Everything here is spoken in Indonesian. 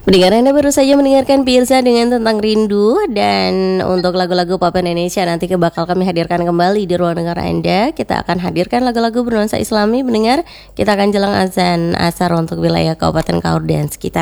Pendengar, Anda baru saja mendengarkan Pirsa dengan Tentang Rindu. Dan untuk lagu-lagu pop Indonesia nanti bakal kami hadirkan kembali di ruang dengar Anda. Kita akan hadirkan lagu-lagu bernuansa Islami. Pendengar, kita akan jelang azan asar untuk wilayah Kabupaten Kaur dan sekitar.